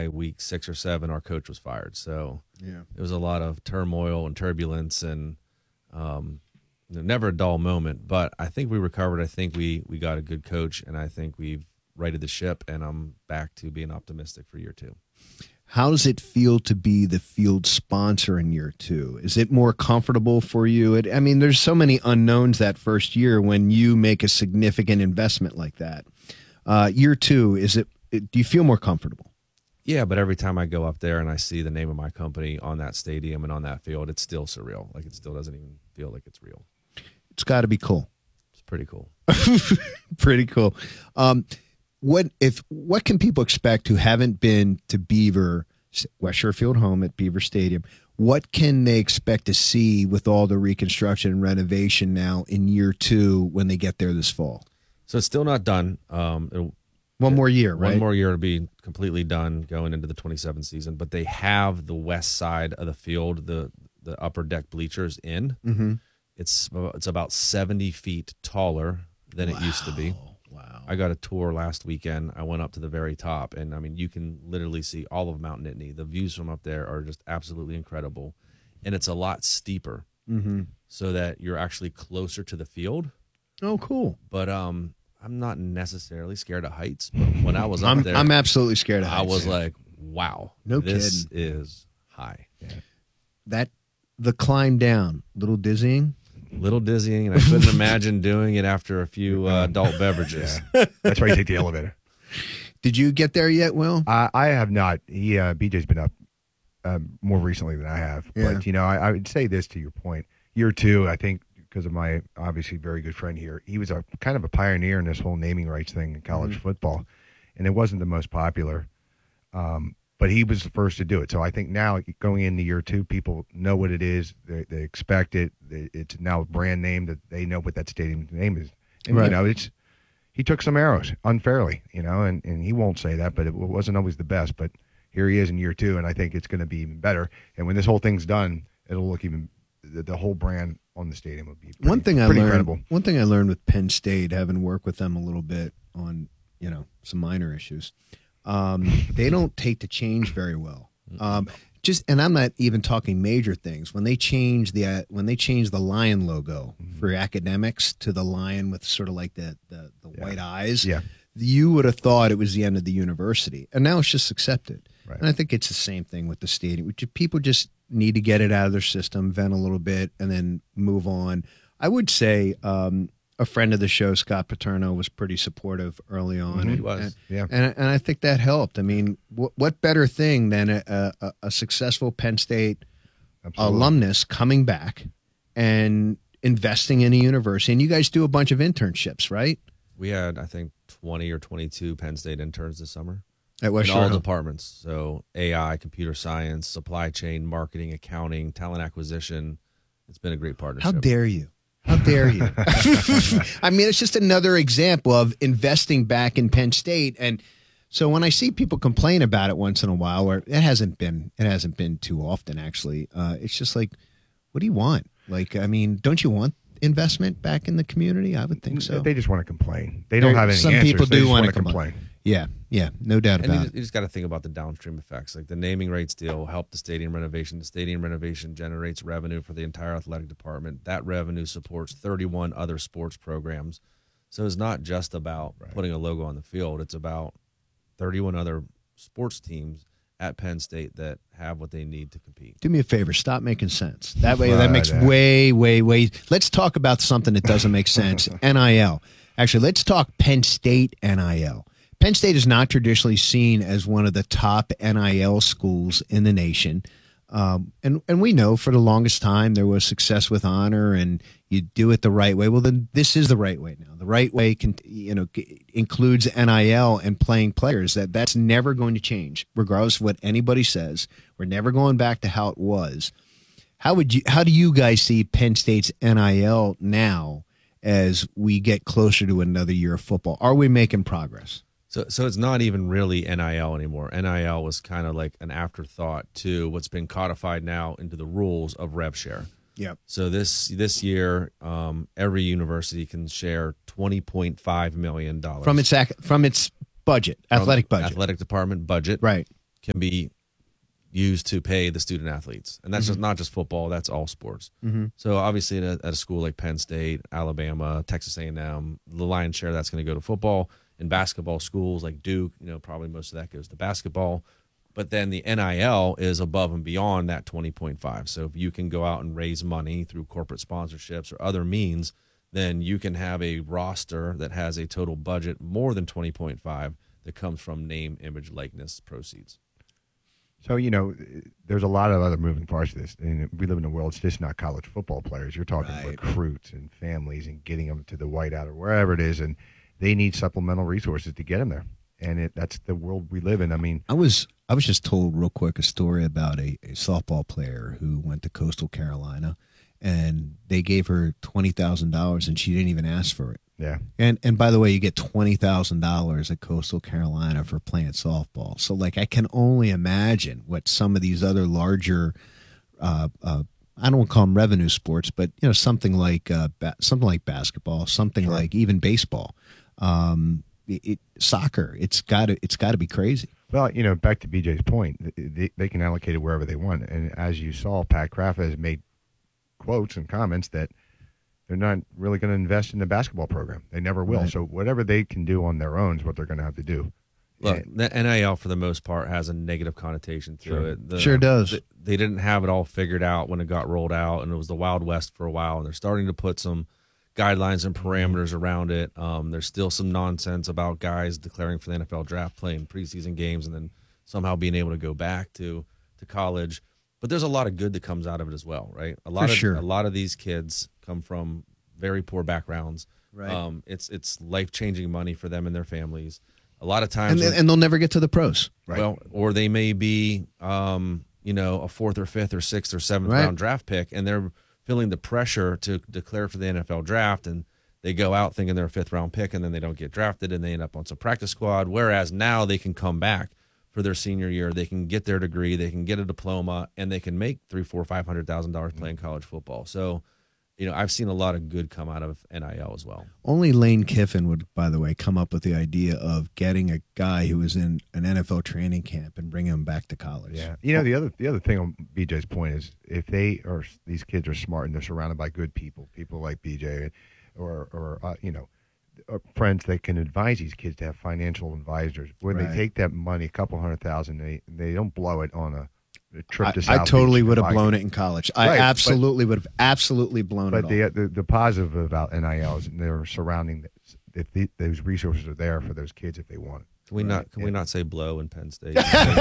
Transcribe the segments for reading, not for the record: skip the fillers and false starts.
by week 6 or 7, our coach was fired. So it was a lot of turmoil and turbulence, and never a dull moment. But I think we recovered. I think we got a good coach, and I think we've righted the ship, and I'm back to being optimistic for year 2. How does it feel to be the field sponsor in year 2? Is it more comfortable for you? I mean, there's so many unknowns that first year when you make a significant investment like that. Year 2, do you feel more comfortable? Yeah, but every time I go up there and I see the name of my company on that stadium and on that field, it's still surreal. Like, it still doesn't even feel like it's real. It's got to be cool. It's pretty cool. Pretty cool. What can people expect who haven't been to Beaver, West Shore Field home at Beaver Stadium? What can they expect to see with all the reconstruction and renovation now in year 2 when they get there this fall? So it's still not done. One more year, right? One more year to be completely done going into the 27 season. But they have the west side of the field, the upper deck bleachers in. Mm-hmm. It's about 70 feet taller than it used to be. Wow. I got a tour last weekend. I went up to the very top, and I mean, you can literally see all of Mount Nittany. The views from up there are just absolutely incredible, and it's a lot steeper, so that you're actually closer to the field. Oh, cool. But I'm not necessarily scared of heights. But when I was up there, I'm absolutely scared of heights. I was like, wow, this is high. Yeah. The climb down, little dizzying. Little dizzying, and I couldn't imagine doing it after a few adult beverages. Yeah. That's why you take the elevator. Did you get there yet, Will? I have not. BJ's been up more recently than I have. Yeah. But, I would say this to your point. Year 2, I think, because of my obviously very good friend here, he was a kind of a pioneer in this whole naming rights thing in college football. And it wasn't the most popular. But he was the first to do it. So I think now going into year 2, people know what it is. They expect it. It's now a brand name that they know what that stadium's name is. And, right. He took some arrows unfairly, and he won't say that, but it wasn't always the best. But here he is in year 2, and I think it's going to be even better. And when this whole thing's done, it'll look even the whole brand on the stadium will be pretty incredible. One thing I learned with Penn State, having worked with them a little bit on some minor issues. They don't take the change very well. And I'm not even talking major things. When they change the lion logo for academics to the lion with sort of like the white eyes, you would have thought it was the end of the university, and now it's just accepted. Right. And I think it's the same thing with the stadium. People just need to get it out of their system, vent a little bit, and then move on. I would say. A friend of the show, Scott Paterno, was pretty supportive early on. He was, and I think that helped. I mean, what better thing than a successful Penn State alumnus coming back and investing in a university? And you guys do a bunch of internships, right? We had, I think, 20 or 22 Penn State interns this summer. At West in Shore all Home. departments. So AI, computer science, supply chain, marketing, accounting, talent acquisition. It's been a great partnership. How dare you? How dare you? I mean, it's just another example of investing back in Penn State. And so when I see people complain about it once in a while, or it hasn't been too often, actually, it's just like, what do you want? Like, I mean, don't you want investment back in the community? I would think so. They just want to complain. They don't have any answers. Some people do want to complain. Yeah, no doubt about it. You just got to think about the downstream effects. Like the naming rights deal helped the stadium renovation. The stadium renovation generates revenue for the entire athletic department. That revenue supports 31 other sports programs. So it's not just about putting a logo on the field. It's about 31 other sports teams at Penn State that have what they need to compete. Do me a favor. Stop making sense. That way, that makes way. Let's talk about something that doesn't make sense. NIL. Actually, let's talk Penn State NIL. Penn State is not traditionally seen as one of the top NIL schools in the nation. And we know for the longest time there was success with honor and you do it the right way. Well, then this is the right way now. The right way includes NIL and playing players. That's never going to change, regardless of what anybody says. We're never going back to how it was. How do you guys see Penn State's NIL now as we get closer to another year of football? Are we making progress? So it's not even really NIL anymore. NIL was kind of like an afterthought to what's been codified now into the rules of rev share. Yep. So this year, every university can share $20.5 million from its budget, athletic budget, athletic department budget. Right. can be used to pay the student athletes, and that's just not just football. That's all sports. So obviously, at a school like Penn State, Alabama, Texas A&M, the lion's share of that's going to go to football. In basketball schools like Duke, probably most of that goes to basketball. But then the NIL is above and beyond that 20.5. So if you can go out and raise money through corporate sponsorships or other means, then you can have a roster that has a total budget more than 20.5 that comes from name, image, likeness proceeds. So, there's a lot of other moving parts to this. And we live in a world, it's just not college football players. You're talking recruits and families and getting them to the whiteout or wherever it is. And they need supplemental resources to get them there. And that's the world we live in. I mean, I was just told real quick a story about a softball player who went to Coastal Carolina, and they gave her $20,000 and she didn't even ask for it. Yeah. And by the way, you get $20,000 at Coastal Carolina for playing softball. So like, I can only imagine what some of these other larger, I don't want to call them revenue sports, but something like basketball, something like even baseball, soccer. It's got to be crazy. Well, back to BJ's point, they can allocate it wherever they want. And as you saw, Pat Kraft has made quotes and comments that they're not really going to invest in the basketball program. They never will. Right. So whatever they can do on their own is what they're going to have to do. Look, the NIL for the most part has a negative connotation to it. Sure does. They didn't have it all figured out when it got rolled out, and it was the Wild West for a while, and they're starting to put some guidelines and parameters around it. There's still some nonsense about guys declaring for the NFL draft, playing preseason games, and then somehow being able to go back to college. But there's a lot of good that comes out of it as well, right? A lot of these kids come from very poor backgrounds. Right. It's life-changing money for them and their families. A lot of times, and they'll never get to the pros. Right. Well, or they may be, a fourth or fifth or sixth or seventh round draft pick, and they're feeling the pressure to declare for the NFL draft, and they go out thinking they're a fifth round pick, and then they don't get drafted, and they end up on some practice squad. Whereas now they can come back for their senior year, they can get their degree, they can get a diploma, and they can make $300,000, $400,000, $500,000 playing college football. So, I've seen a lot of good come out of NIL as well. Only Lane Kiffin would, by the way, come up with the idea of getting a guy who was in an NFL training camp and bringing him back to college. Yeah, the other thing on BJ's point is if these kids are smart and they're surrounded by good people like BJ, or friends that can advise these kids to have financial advisors. When they take that money, a couple $100,000, they don't blow it on a trip to South I totally Beach would have blown it in college. I absolutely would have absolutely blown it. But the positive about NIL is they're surrounding those resources are there for those kids if they want it. Can we not say blow in Penn State?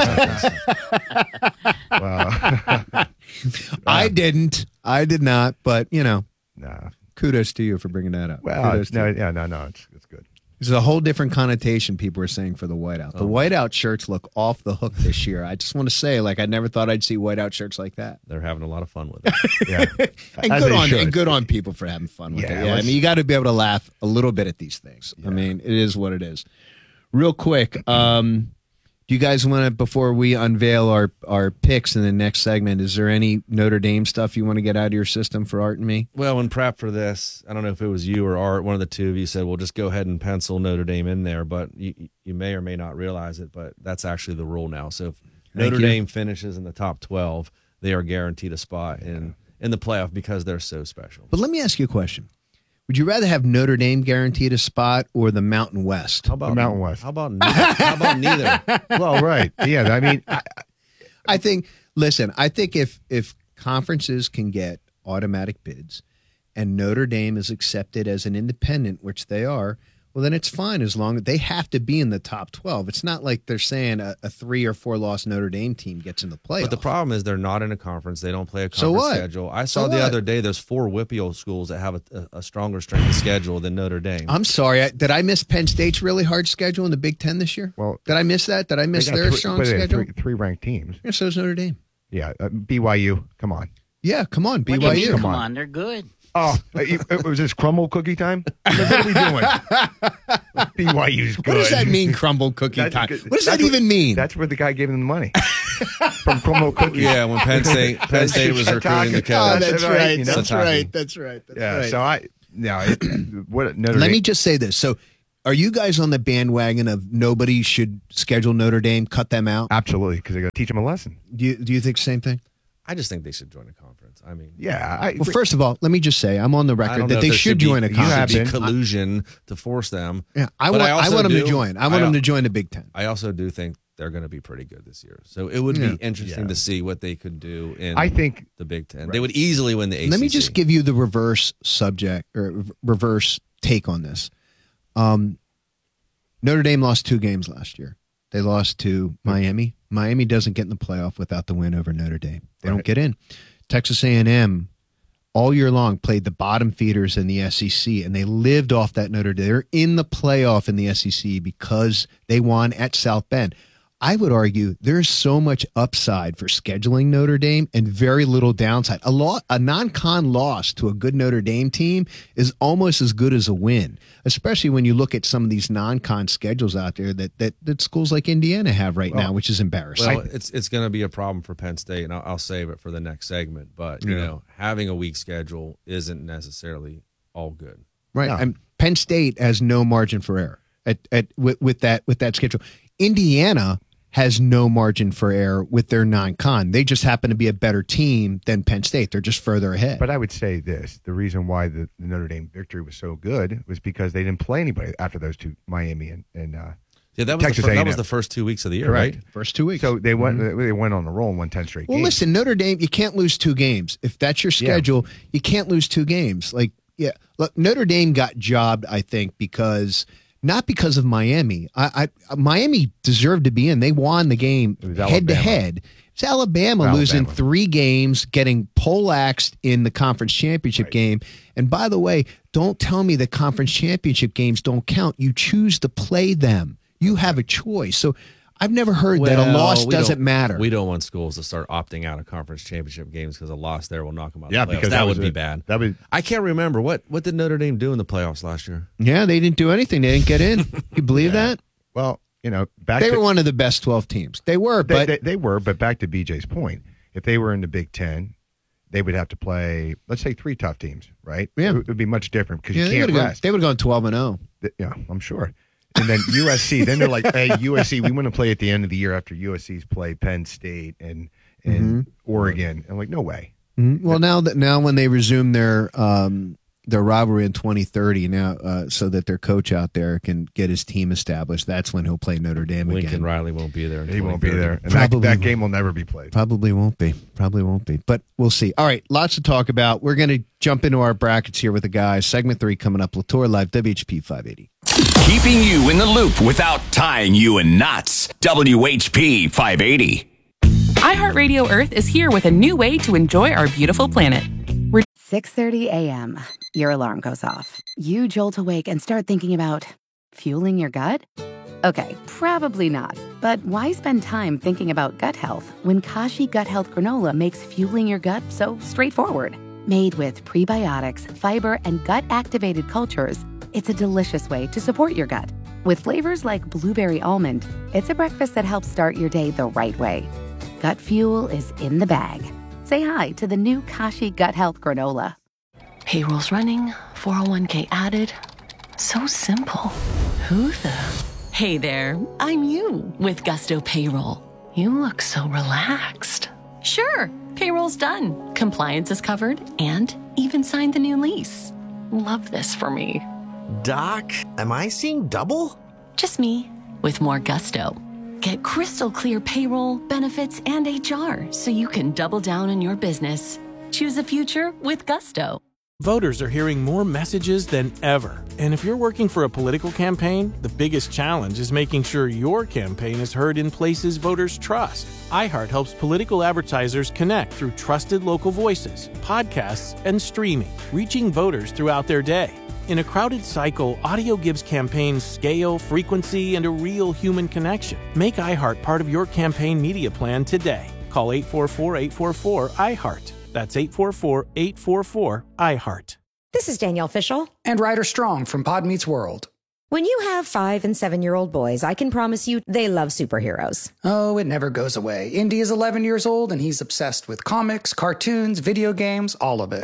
I did not, but nah. Kudos to you for bringing that up. Well, it's good. There's a whole different connotation people are saying for the whiteout. The whiteout shirts look off the hook this year. I just want to say, I never thought I'd see whiteout shirts like that. They're having a lot of fun with it. Yeah, and good on people for having fun with it. Yeah, you got to be able to laugh a little bit at these things. Yeah. I mean, it is what it is. Real quick, do you guys want to, before we unveil our picks in the next segment, is there any Notre Dame stuff you want to get out of your system for Art and me? Well, in prep for this, I don't know if it was you or Art, one of the two of you said, well, just go ahead and pencil Notre Dame in there, but you may or may not realize it, but that's actually the rule now. So if Notre Dame finishes in the top 12, they are guaranteed a spot in the playoff because they're so special. But let me ask you a question. Would you rather have Notre Dame guaranteed a spot or the Mountain West? How about the Mountain West? How about neither? Well, right. Yeah, I mean, I think if conferences can get automatic bids and Notre Dame is accepted as an independent, which they are, well, then it's fine as long as they have to be in the top 12. It's not like they're saying a 3 or 4 loss Notre Dame team gets in the playoff. But the problem is they're not in a conference. They don't play a conference schedule. I saw the other day there's 4 WPIAL schools that have a stronger strength of schedule than Notre Dame. I'm sorry. Did I miss Penn State's really hard schedule in the Big Ten this year? Well, did I miss that? Did I miss their strong schedule? 3 ranked teams. Yeah, so is Notre Dame. Yeah, BYU. Come on. Yeah, come on, BYU. What do you mean, come on, they're good. Oh, was this crumble cookie time? What are we doing? BYU's good. What does that mean, crumble cookie time? What does that even mean? That's where the guy gave him the money. From crumble cookie. Yeah, when Penn State was recruiting the coach. Oh, that's right. You know? That's right. So what Notre Dame? Let me just say this. So Are you guys on the bandwagon of nobody should schedule Notre Dame, cut them out? Absolutely, because they're going to teach them a lesson. Do you think the same thing? I just think they should join a conference. I mean, Yeah. Well, first of all, let me just say I'm on the I record don't know that if they there should be- join a you conference. have to be been. collusion to force them. Yeah, I But want also them to do- join. I want them to join the Big Ten. I also do think they're going to be pretty good this year. So it would be interesting to see what they could do in I think the Big Ten. They would easily win the ACC. Let me just give you the reverse subject or reverse take on this. Notre Dame lost 2 games last year. They lost to Miami. Miami doesn't get in the playoff without the win over Notre Dame. They don't get in. Texas A&M all year long played the bottom feeders in the SEC, and they lived off that Notre Dame. They're in the playoff in the SEC because they won at South Bend. I would argue there's so much upside for scheduling Notre Dame and very little downside. A non-con loss to a good Notre Dame team is almost as good as a win, especially when you look at some of these non-con schedules out there that schools like Indiana have right now, which is embarrassing. Well, it's going to be a problem for Penn State, and I'll save it for the next segment. But you know, having a weak schedule isn't necessarily all good. Right. No. And Penn State has no margin for error with that schedule. Indiana has no margin for error with their non-con. They just happen to be a better team than Penn State. They're just further ahead. But I would say this: the reason why the Notre Dame victory was so good was because they didn't play anybody after those two, Miami and Yeah, that was Texas that A&M. was the first 2 weeks of the year, Correct. right? First 2 weeks. So they went on a roll and won 10 straight Well, games. listen, Notre Dame, you can't lose 2 games. If that's your schedule, you can't lose 2 games. Look, Notre Dame got jobbed, I think, not because of Miami. Miami deserved to be in. They won the game It was head to Alabama. head. It's Alabama losing 3 games, getting poleaxed in the conference championship game. And by the way, don't tell me the conference championship games don't count. You choose to play them. You have a choice. So I've never heard that a loss doesn't matter. We don't want schools to start opting out of conference championship games because a loss there will knock them out. Yeah, of the playoffs. because that that would was be a- bad. that was- I can't remember what did Notre Dame do in the playoffs last year. Yeah, they didn't do anything. They didn't get in. You believe that? Well, They were one of the best 12 teams. They were, but they were. But back to BJ's point, if they were in the Big Ten, they would have to play, let's say, 3 tough teams, right? Yeah. It would be much different because yeah, you can't rest. they would have gone 12-0. Yeah, I'm sure. And then USC, then they're like, hey, USC, we want to play at the end of the year after USC's play Penn State and Oregon. I'm like, no way. Mm-hmm. Well, now when they resume their rivalry in 2030, so that their coach out there can get his team established, that's when he'll play Notre Dame Lincoln again. Riley won't be there. In He won't be 2030. there. And Probably that won't. game will never be played. Probably won't be, but we'll see. All right, lots to talk about. We're going to jump into our brackets here with the guys. Segment 3 coming up. Latour Live, WHP 580. Keeping you in the loop without tying you in knots. WHP 580. iHeartRadio Earth is here with a new way to enjoy our beautiful planet. 6:30 a.m. Your alarm goes off. You jolt awake and start thinking about fueling your gut? Okay, probably not. But why spend time thinking about gut health when Kashi Gut Health Granola makes fueling your gut so straightforward? Made with prebiotics, fiber, and gut-activated cultures, it's a delicious way to support your gut. With flavors like blueberry almond, it's a breakfast that helps start your day the right way. Gut fuel is in the bag. Say hi to the new Kashi Gut Health Granola. Payroll's running, 401k added. So simple. Who the? Hey there, I'm you with Gusto Payroll. You look so relaxed. Sure, payroll's done. Compliance is covered and even signed the new lease. Love this for me. Doc, am I seeing double? Just me with more gusto. Get crystal clear payroll, benefits, and HR so you can double down on your business. Choose a future with Gusto. Voters are hearing more messages than ever. And if you're working for a political campaign, the biggest challenge is making sure your campaign is heard in places voters trust. iHeart helps political advertisers connect through trusted local voices, podcasts, and streaming, reaching voters throughout their day. In a crowded cycle, audio gives campaigns scale, frequency, and a real human connection. Make iHeart part of your campaign media plan today. Call 844-844-iHeart. That's 844-844-iHeart. This is Danielle Fishel. And Ryder Strong from Pod Meets World. When you have 5- and 7-year-old boys, I can promise you they love superheroes. Oh, it never goes away. Indy is 11 years old and he's obsessed with comics, cartoons, video games, all of it.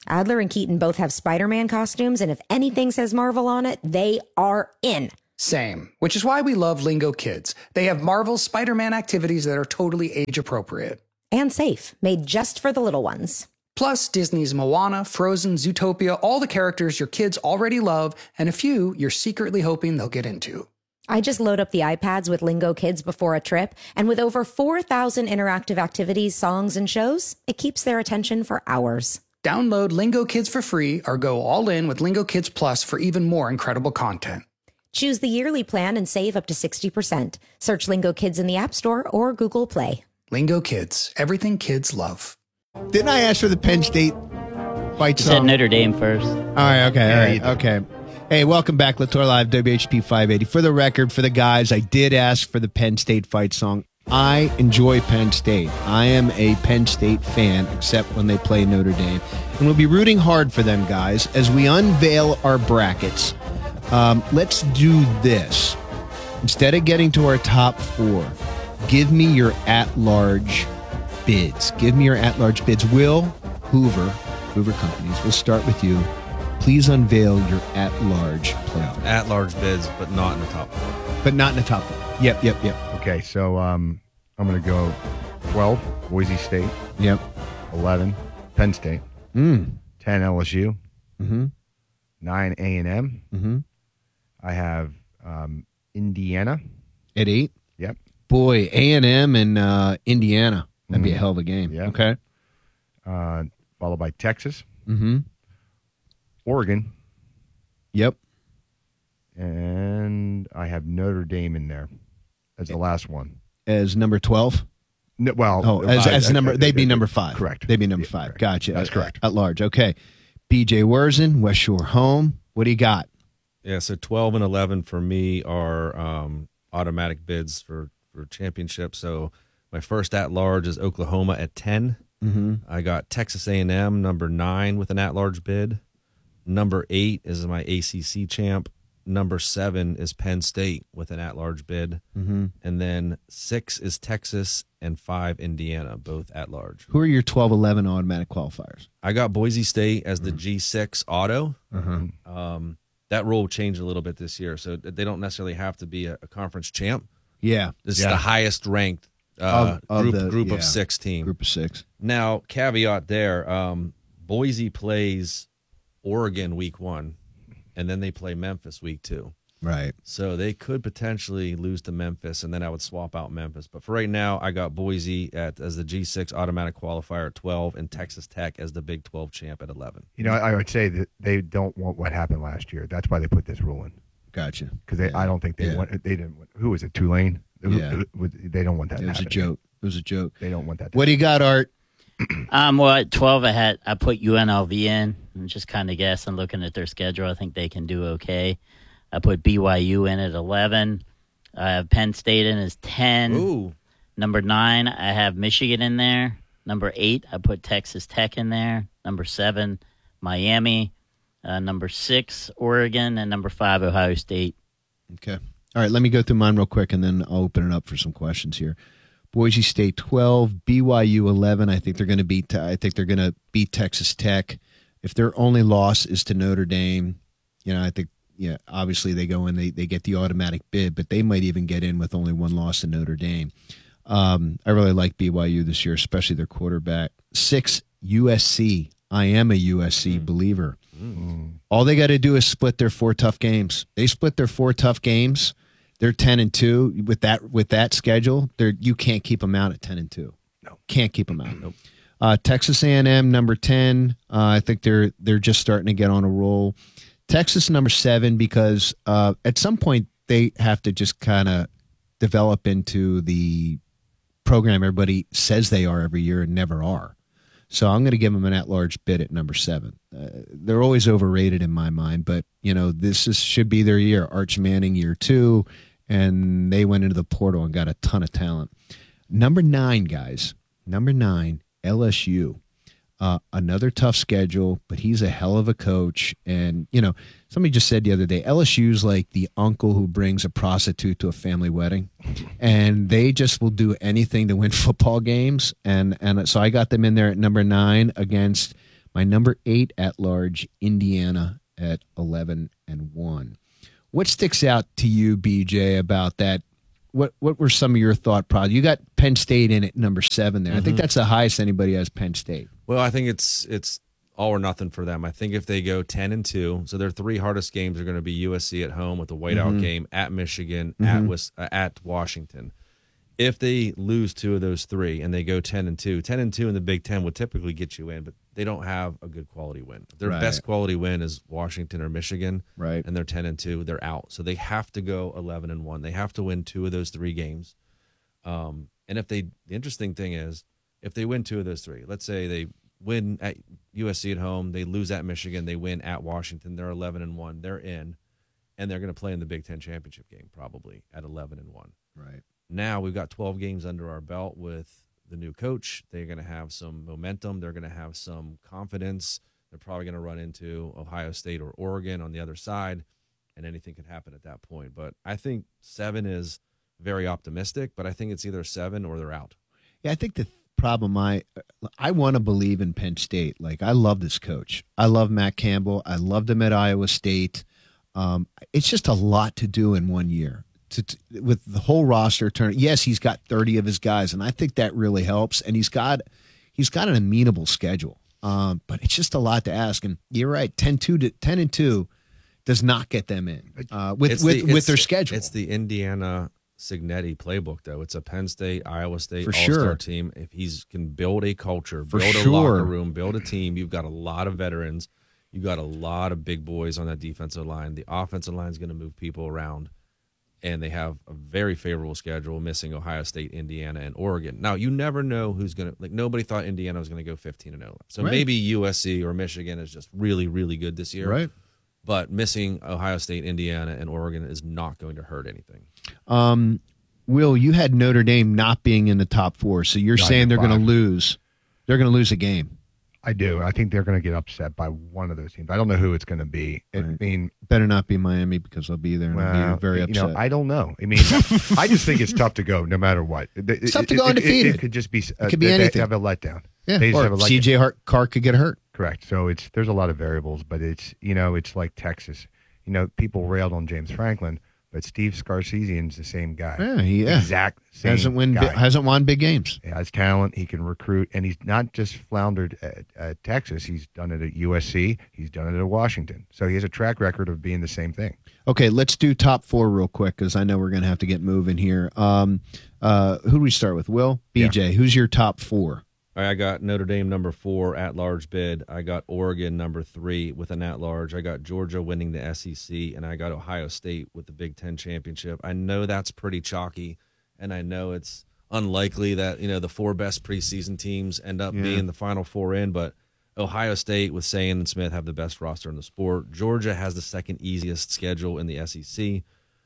Adler and Keaton both have Spider-Man costumes, and if anything says Marvel on it, they are in. Same, which is why we love Lingo Kids. They have Marvel's Spider-Man activities that are totally age-appropriate. And safe, made just for the little ones. Plus, Disney's Moana, Frozen, Zootopia, all the characters your kids already love, and a few you're secretly hoping they'll get into. I just load up the iPads with Lingo Kids before a trip, and with over 4,000 interactive activities, songs, and shows, it keeps their attention for hours. Download Lingo Kids for free or go all in with Lingo Kids Plus for even more incredible content. Choose the yearly plan and save up to 60%. Search Lingo Kids in the App Store or Google Play. Lingo Kids, everything kids love. Didn't I ask for the Penn State fight song? Said Notre Dame first. All right, okay. Hey, welcome back, Latour Live, WHP 580. For the record, for the guys, I did ask for the Penn State fight song. I enjoy Penn State. I am a Penn State fan, except when they play Notre Dame. And we'll be rooting hard for them, guys, as we unveil our brackets. Let's do this. Instead of getting to our top 4, give me your at-large bids. Give me your at-large bids. Will Hoover Companies, we'll start with you. Please unveil your at-large playoff. At-large bids, but not in the top 4. But not in the top 4. Yep. Okay, so I'm going to go 12, Boise State. Yep. 11, Penn State. 10, LSU. 9, A&M. I have Indiana. At 8? Yep. Boy, A&M and Indiana. That'd be a hell of a game. Yeah. Okay. Followed by Texas. Oregon. Yep. And I have Notre Dame in there as the last one. As number 12? No, well, as number, they'd be number 5. Correct. They'd be number 5. Correct. Gotcha. That's correct. At large. Okay. BJ Wurzen, West Shore home. What do you got? Yeah, so 12 and 11 for me are automatic bids for championship. So my first at-large is Oklahoma at 10. I got Texas A&M, number 9, with an at-large bid. Number 8 is my ACC champ. Number 7 is Penn State with an at-large bid. And then 6 is Texas and 5 Indiana, both at-large. Who are your 12-11 automatic qualifiers? I got Boise State as the G6 auto. That rule changed a little bit this year, so they don't necessarily have to be a conference champ. Yeah. This is the highest ranked group of 6 team. Group of 6. Now, caveat there, Boise plays Oregon week 1, and then they play Memphis week 2. Right. So they could potentially lose to Memphis, and then I would swap out Memphis. But for right now, I got Boise as the G6 automatic qualifier at 12 and Texas Tech as the Big 12 champ at 11. You know, I would say that they don't want what happened last year. That's why they put this rule in. Gotcha. Because I don't think they want. They didn't. Who was it? Tulane. Yeah. They don't want that. It was a joke. It was a joke. They don't want that. What do you got, Art? Well, at 12, I put UNLV in. I'm just kind of guessing, looking at their schedule. I think they can do okay. I put BYU in at 11. I have Penn State in as 10. Ooh. Number 9, I have Michigan in there. Number 8, I put Texas Tech in there. Number 7, Miami. Number 6, Oregon. And number 5, Ohio State. Okay. All right, let me go through mine real quick, and then I'll open it up for some questions here. Boise State 12, BYU 11. I think they're going to beat Texas Tech. If their only loss is to Notre Dame, I think, obviously they go in, they get the automatic bid, but they might even get in with only one loss to Notre Dame. I really like BYU this year, especially their quarterback. 6, USC. I am a USC believer. All they got to do is split their 4 tough games. They split their 4 tough games. They're 10-2 with that schedule. You can't keep them out at 10-2. No, can't keep them out. Nope. Texas A&M number 10. I think they're just starting to get on a roll. Texas number 7 because at some point they have to just kind of develop into the program everybody says they are every year and never are. So I'm going to give them an at-large bid at number 7. They're always overrated in my mind, but should be their year. Arch Manning year 2, and they went into the portal and got a ton of talent. Number 9, guys. Number 9, LSU. Another tough schedule, but he's a hell of a coach. And, somebody just said the other day, LSU's like the uncle who brings a prostitute to a family wedding. And they just will do anything to win football games. And so I got them in there at number 9 against My number 8 at large, Indiana at 11-1. What sticks out to you, BJ, about that? What were some of your thought process? You got Penn State in at number 7 there. I think that's the highest anybody has Penn State. Well, I think it's all or nothing for them. I think if they go 10-2, so their 3 hardest games are going to be USC at home with a whiteout game, at Michigan, at Washington. If they lose 2 of those 3 and they go 10-2, 10-2 in the Big Ten would typically get you in, but they don't have a good quality win. Their best quality win is Washington or Michigan, and they're 10-2. They're out, so they have to go 11-1. They have to win 2 of those 3 games. And the interesting thing is, if they win 2 of those 3, let's say they win at USC at home, they lose at Michigan, they win at Washington, they're 11-1. They're in, and they're going to play in the Big Ten championship game probably at 11-1. Right. Now we've got 12 games under our belt with the new coach. They're going to have some momentum. They're going to have some confidence. They're probably going to run into Ohio State or Oregon on the other side, and anything can happen at that point. But I think 7 is very optimistic, but I think it's either 7 or they're out. Yeah, I think the problem, I want to believe in Penn State. Like, I love this coach. I love Matt Campbell. I loved him at Iowa State. It's just a lot to do in 1 year. With the whole roster turn, yes, he's got 30 of his guys, and I think that really helps. And he's got an amenable schedule, but it's just a lot to ask. And you're right, 10-2 does not get them in with their schedule. It's the Indiana Cignetti playbook, though. It's a Penn State, Iowa State For all-star sure. team. If he can build a culture, For build a sure. locker room, build a team, you've got a lot of veterans. You've got a lot of big boys on that defensive line. The offensive line is going to move people around. And they have a very favorable schedule, missing Ohio State, Indiana, and Oregon. Now, you never know who's going to – like, nobody thought Indiana was going to go 15-0. So maybe USC or Michigan is just really, really good this year. Right. But missing Ohio State, Indiana, and Oregon is not going to hurt anything. Will, you had Notre Dame not being in the top 4, so you're saying they're going to lose. They're going to lose a game. I do. I think they're going to get upset by one of those teams. I don't know who it's going to be. I mean, better not be Miami because they'll be there and I'll be very upset. I don't know. I mean, I just think it's tough to go no matter what. It's tough to go undefeated. It could just be. It could be anything. They have a letdown. Yeah. They just Or have a letdown. C.J. Carr could get hurt. Correct. So there's a lot of variables, but it's like Texas. People railed on James Franklin, but Steve Sarkisian's the same guy. Yeah. Exact same guy. Hasn't won big games. He has talent. He can recruit, and he's not just floundered at Texas. He's done it at USC. He's done it at Washington. So he has a track record of being the same thing. Okay, let's do top 4 real quick because I know we're going to have to get moving here. Who do we start with? Will? BJ, who's your top 4? All right, I got Notre Dame number 4 at-large bid. I got Oregon number 3 with an at-large. I got Georgia winning the SEC, and I got Ohio State with the Big Ten championship. I know that's pretty chalky, and I know it's unlikely that the 4 best preseason teams end up being the Final 4 in, but Ohio State with Sayin and Smith have the best roster in the sport. Georgia has the second easiest schedule in the SEC.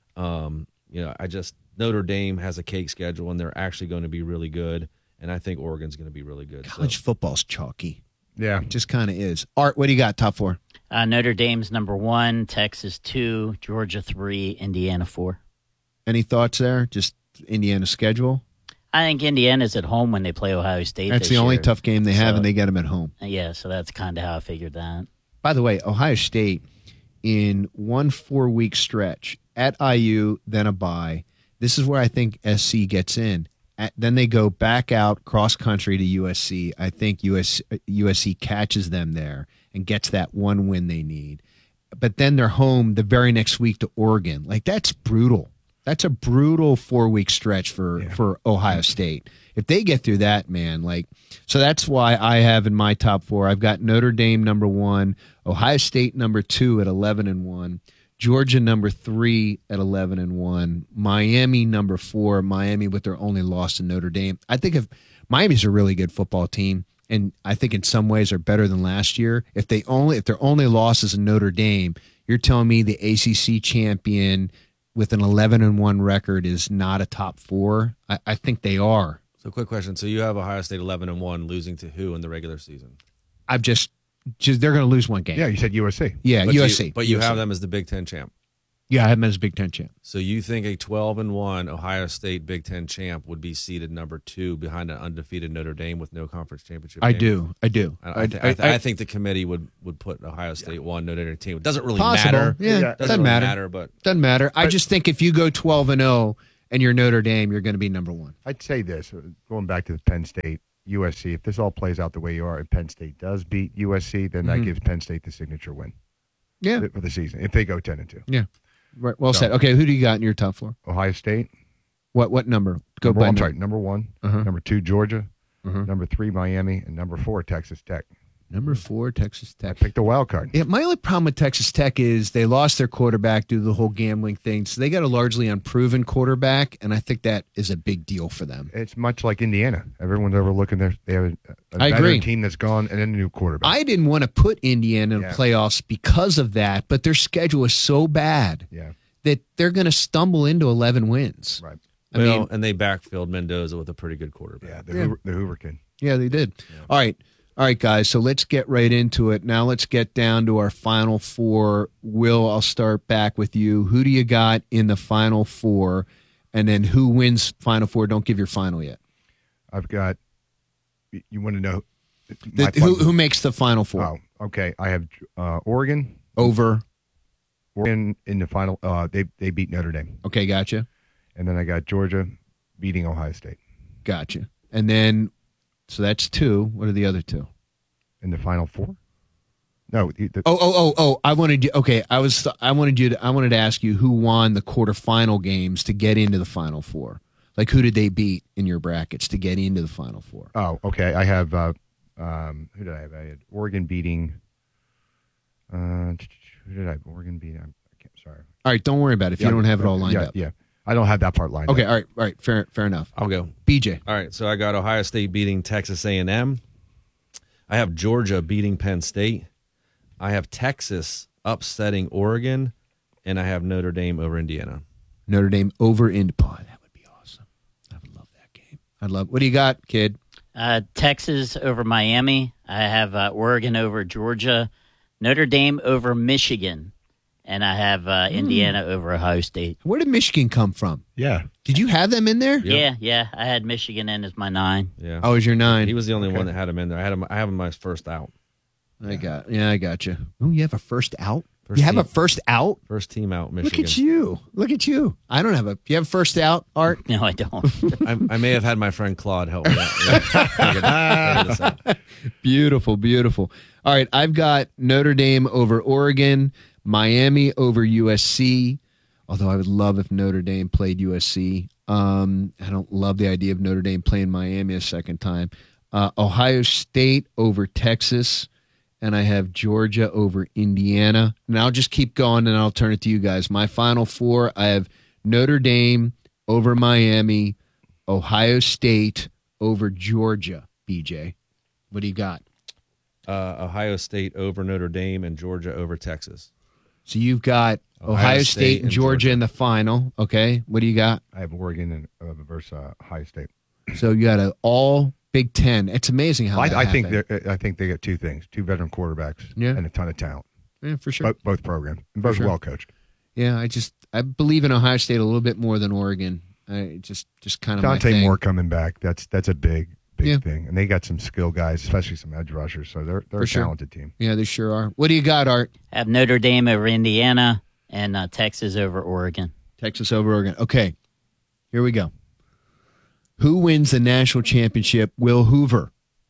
Notre Dame has a cake schedule, and they're actually going to be really good. And I think Oregon's going to be really good. College football's chalky. Yeah. It just kind of is. Art, what do you got, top 4? Notre Dame's number 1, Texas 2, Georgia 3, Indiana 4. Any thoughts there? Just Indiana's schedule? I think Indiana's at home when they play Ohio State. That's the only tough game they have, and they get them at home. Yeah, so that's kind of how I figured that. By the way, Ohio State, in one 4-week stretch, at IU, then a bye. This is where I think SC gets in. Then they go back out cross-country to USC. I think USC catches them there and gets that one win they need. But then they're home the very next week to Oregon. Like, that's brutal. That's a brutal 4-week stretch for Ohio State. If they get through that, man, so that's why I have in my top 4, I've got Notre Dame number 1, Ohio State number 2 at 11-1, Georgia number 3 at 11-1, Miami number 4, Miami with their only loss to Notre Dame. I think if Miami's a really good football team, and I think in some ways are better than last year. If their only loss is in Notre Dame, you're telling me the ACC champion with an 11-1 record is not a top 4? I think they are. So, quick question. So you have Ohio State 11-1, losing to who in the regular season? I've just they're going to lose one game. Yeah, you said USC. Yeah, USC. But you have them as the Big Ten champ. Yeah, I have him as Big Ten champ. So you think a 12-1 Ohio State Big Ten champ would be seated number 2 behind an undefeated Notre Dame with no conference championship? I game? do. I think the committee would put Ohio State 1, Notre Dame team. It doesn't really Possible. matter. Yeah, doesn't really matter. But doesn't matter. I just think if you go 12-0 and you're Notre Dame, you're going to be number 1. I'd say this, going back to the Penn State, USC, if this all plays out the way you are and Penn State does beat USC, then that gives Penn State the signature win for the season, if they go 10-2. Yeah. Right. Well said. Okay, who do you got in your top 4? Ohio State. What number? Number 1, number 2, Georgia, number 3, Miami, and number 4, Texas Tech. Number 4, Texas Tech. I picked the wild card. Yeah, my only problem with Texas Tech is they lost their quarterback due to the whole gambling thing. So they got a largely unproven quarterback, and I think that is a big deal for them. It's much like Indiana. Everyone's overlooking there. They have a I better agree. team that's gone and then a new quarterback. I didn't want to put Indiana in the playoffs because of that, but their schedule is so bad that they're going to stumble into 11 wins. Right. And they backfilled Mendoza with a pretty good quarterback. Yeah, the Hoover kid. Yeah, they did. Yeah. All right, guys. So let's get right into it. Now let's get down to our Final Four. Will, I'll start back with you. Who do you got in the Final Four? And then who wins Final Four? Don't give your final yet. I've got, you want to know? Who makes the Final Four? Oh, okay. I have Oregon. Over? Oregon in the final. They beat Notre Dame. Okay, gotcha. And then I got Georgia beating Ohio State. Gotcha. And then, so that's 2. What are the other 2? In the Final Four? No. I wanted you. Okay, I wanted to ask you who won the quarterfinal games to get into the Final Four. Like, who did they beat in your brackets to get into the Final Four? Oh, okay. I have who did I have? I had Oregon beating. Who did I have? Oregon beating. Sorry. All right, don't worry about it if you don't have it all lined up. Yeah, I don't have that part lined up. Okay, all right, fair enough. I'll go. BJ. All right, so I got Ohio State beating Texas A&M. I have Georgia beating Penn State. I have Texas upsetting Oregon, and I have Notre Dame over Indiana. Notre Dame over Indiana. That would be awesome. I would love that game. What do you got, kid? Texas over Miami. I have Oregon over Georgia. Notre Dame over Michigan. And I have Indiana over Ohio State. Where did Michigan come from? Yeah. Did you have them in there? Yeah. I had Michigan in as my 9. Yeah. Oh, as your 9. He was the only one that had him in there. I have him my first out. I got you. Oh, you have a first out? First you have team. a first out? First team out, Michigan. Look at you. I don't have a. You have a first out, Art? No, I don't. I may have had my friend Claude help me out. Beautiful. All right, I've got Notre Dame over Oregon, Miami over USC, although I would love if Notre Dame played USC. I don't love the idea of Notre Dame playing Miami a second time. Ohio State over Texas, and I have Georgia over Indiana. And I'll just keep going, and I'll turn it to you guys. My Final Four, I have Notre Dame over Miami, Ohio State over Georgia. BJ, what do you got? Ohio State over Notre Dame and Georgia over Texas. So you've got Ohio State and Georgia in the final. Okay, what do you got? I have Oregon versus Ohio State. So you got an all Big Ten. It's amazing how I think they got 2 things: 2 veteran quarterbacks and a ton of talent. Yeah, for sure. Both programs, and both well coached. Yeah, I believe in Ohio State a little bit more than Oregon. Just kind of Dante my thing. Moore coming back. That's a big thing, and they got some skill guys, especially some edge rushers. So they're a talented team. Yeah, they sure are. What do you got, Art? I have Notre Dame over Indiana and Texas over Oregon. Texas over Oregon. Okay, here we go. Who wins the national championship? Will Hoover.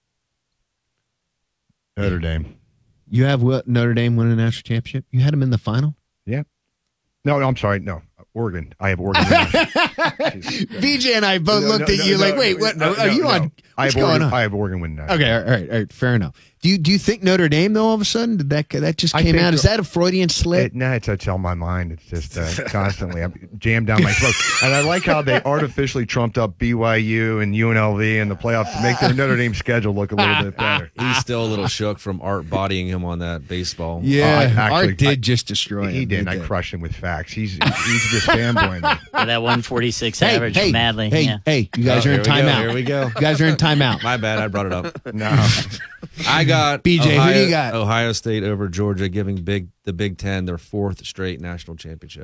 Notre Dame. You have Notre Dame winning the national championship? You had them in the final? Yeah. No, I'm sorry. No, Oregon. I have Oregon. BJ and I both looked at you like, wait, what? Are you on? What's going on? I have Oregon winning that. Okay, all right, fair enough. Do you think Notre Dame though? All of a sudden, did that just came out? Is that a Freudian slip? It's on my mind. It's just constantly I'm jammed down my throat. And I like how they artificially trumped up BYU and UNLV in the playoffs to make their Notre Dame schedule look a little bit better. He's still a little shook from Art bodying him on that baseball. Yeah, Art did just destroy him. He did. I crushed him with facts. He's just fanboying me. That 146 average madly. Hey, you guys are in timeout. Here we go. You guys are in timeout. My bad, I brought it up. No. I got BJ. Who do you got? Ohio State over Georgia, giving the Big Ten their 4th straight national championship.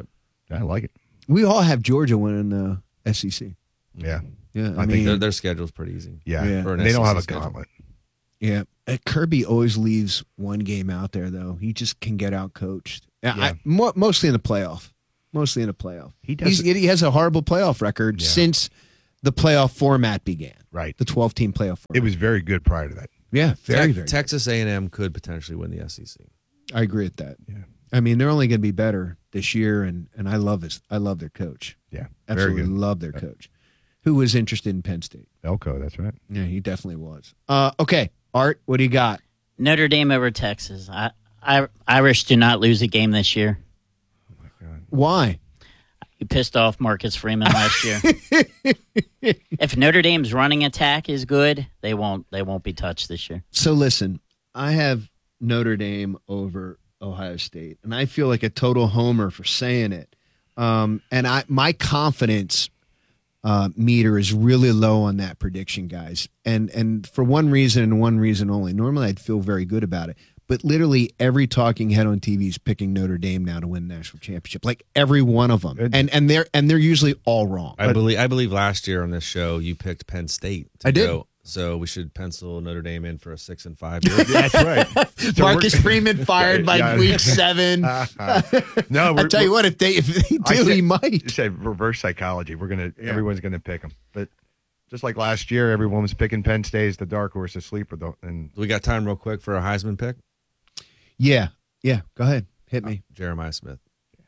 I like it. We all have Georgia winning the SEC. Yeah. Yeah, I think their schedule's pretty easy. Yeah. For an They don't SEC have a schedule. gauntlet. Yeah. Kirby always leaves one game out there, though. He just can get out coached. Yeah. Mostly in the playoff. Mostly in the playoff. He He has a horrible playoff record since the playoff format began. Right. The 12-team playoff format. It was very good prior to that. Yeah, very, very. Texas A&M could potentially win the SEC. I agree with that. Yeah. I mean, they're only going to be better this year, and I love this. I love their coach. Yeah, Absolutely very good. love their coach, who was interested in Penn State. Elko, that's right. Yeah, he definitely was. Okay, Art, what do you got? Notre Dame over Texas. Irish do not lose a game this year. Why? You pissed off Marcus Freeman last year. If Notre Dame's running attack is good, they won't be touched this year. So listen, I have Notre Dame over Ohio State, and I feel like a total homer for saying it. And my confidence meter is really low on that prediction, guys. And for one reason and one reason only. Normally, I'd feel very good about it, but literally every talking head on TV is picking Notre Dame now to win the national championship, like every one of them, and they're usually all wrong. I believe last year on this show you picked Penn State. I did. Go, so we should pencil Notre Dame in for a 6-5 year. That's right. So Marcus Freeman fired by week 7. No, I tell you what, if they do, he might. You said reverse psychology. Everyone's gonna pick them, but just like last year, everyone was picking Penn State as the dark horse, the sleeper. And We got time real quick for a Heisman pick. Yeah. Go ahead, hit me. Jeremiah Smith.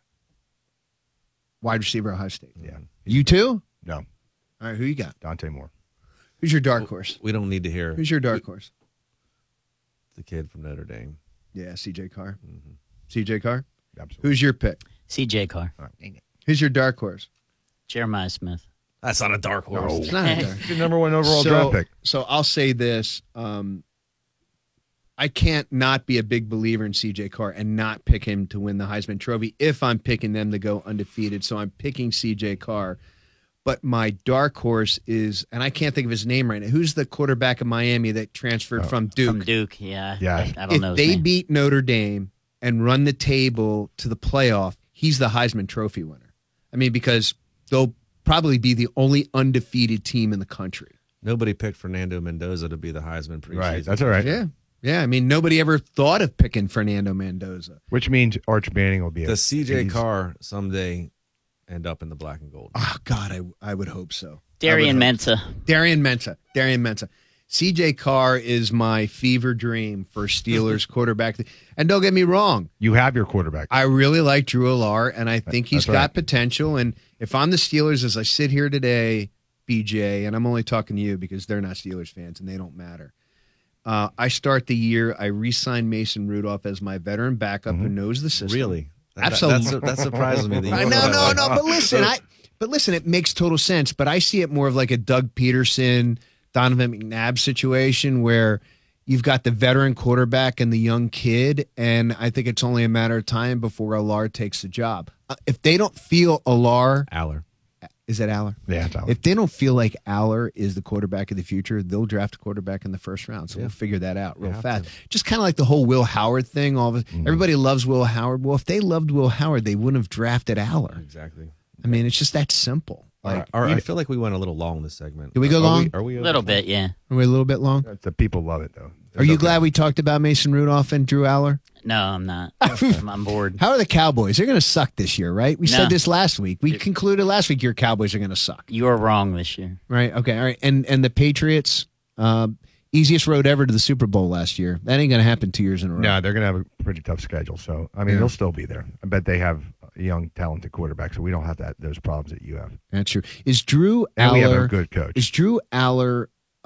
Wide receiver, Ohio State. Yeah. You too? No. All right, who you got? Dante Moore. Who's your dark horse? We don't need to hear. Who's your dark horse? The kid from Notre Dame. Yeah, C.J. Carr. Mm-hmm. C.J. Carr? Absolutely. Who's your pick? C.J. Carr. Who's your dark horse? Jeremiah Smith. That's not a dark horse. It's not a dark He's the number one overall draft pick. So I'll say this. I can't not be a big believer in C.J. Carr and not pick him to win the Heisman Trophy if I'm picking them to go undefeated. So I'm picking C.J. Carr. But my dark horse is, and I can't think of his name right now. Who's the quarterback of Miami that transferred from Duke? From Duke, yeah. Yeah. I don't know If his they name. beat Notre Dame and run the table to the playoff, he's the Heisman Trophy winner. I mean, because they'll probably be the only undefeated team in the country. Nobody picked Fernando Mendoza to be the Heisman preseason. Right. That's all right. Yeah. I mean, nobody ever thought of picking Fernando Mendoza. Which means Arch Manning will be. Does C.J. Carr someday end up in the black and gold? Oh, God, I would hope so. Darian Mensah. Darian Mensah. C.J. Carr is my fever dream for Steelers quarterback. And don't get me wrong. You have your quarterback. I really like Drew Allar, and I think he's That's got right. potential. And if I'm the Steelers, as I sit here today, BJ, and I'm only talking to you because they're not Steelers fans and they don't matter. I start the year, I re-sign Mason Rudolph as my veteran backup who knows the system. Really? Absolutely. That surprises me. That you I feel know, that no, way. but listen, it makes total sense. But I see it more of like a Doug Peterson, Donovan McNabb situation where you've got the veteran quarterback and the young kid, and I think it's only a matter of time before Allar takes the job. If they don't feel Allar, is that Aller? Yeah, it's Aller. If they don't feel like Aller is the quarterback of the future, they'll draft a quarterback in the first round. So we'll figure that out real fast. Just kind of like the whole Will Howard thing. Everybody loves Will Howard. Well, if they loved Will Howard, they wouldn't have drafted Aller. Exactly. I mean, it's just that simple. Like, All right, I feel like we went a little long this segment. Did we go long? Are we A little bit, yeah. Are we a little bit long? The people love it, though. Are you glad we talked about Mason Rudolph and Drew Aller? No, I'm not. I'm bored. How are the Cowboys? They're going to suck this year, right? We No. said this last week. We concluded last week your Cowboys are going to suck. You are wrong this year. Right. Okay. All right. And the Patriots, easiest road ever to the Super Bowl last year. That ain't going to happen 2 years in a row. No, they're going to have a pretty tough schedule. So, I mean, they'll still be there. I bet they have a young, talented quarterback, so we don't have those problems that you have. That's true. Is Drew And we have Aller a good coach. Is Drew Aller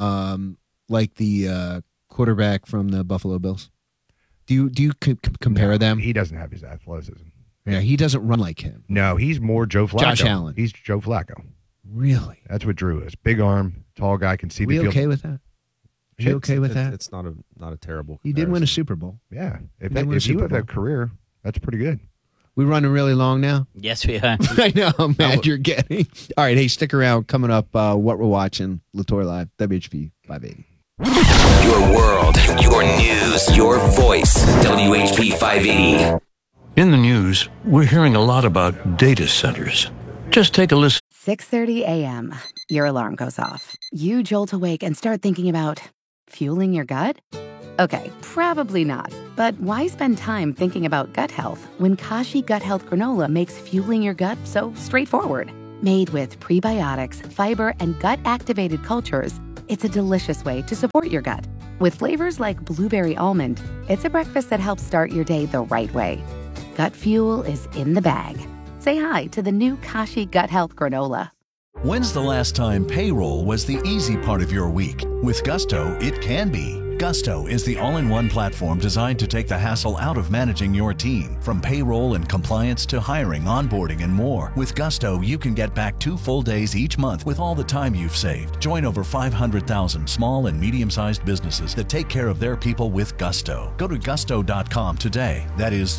like the quarterback from the Buffalo Bills? Do you compare them? He doesn't have his athleticism. Yeah, he doesn't run like him. No, he's more Joe Flacco. Josh Allen. He's Joe Flacco. Really? That's what Drew is. Big arm, tall guy, can see We the field. okay with that? You okay with that? It's not a terrible. He did win a Super Bowl. Yeah. If He did win a you Super have that Bowl. career, that's pretty good. We running really long now. Yes, we are. I know how mad you're getting. All right, hey, stick around. Coming up, what we're watching, Latour Live, WHP 580. Your world, your news, your voice. WHP 580. In the news, we're hearing a lot about data centers. Just take a listen. 6:30 a.m. Your alarm goes off. You jolt awake and start thinking about fueling your gut? Okay, probably not. But why spend time thinking about gut health when Kashi Gut Health Granola makes fueling your gut so straightforward? Made with prebiotics, fiber, and gut-activated cultures, it's a delicious way to support your gut. With flavors like blueberry almond, it's a breakfast that helps start your day the right way. Gut fuel is in the bag. Say hi to the new Kashi Gut Health Granola. When's the last time payroll was the easy part of your week? With Gusto, it can be. Gusto is the all-in-one platform designed to take the hassle out of managing your team. From payroll and compliance to hiring, onboarding, and more. With Gusto, you can get back 2 full days each month with all the time you've saved. Join over 500,000 small and medium-sized businesses that take care of their people with Gusto. Go to gusto.com today. That is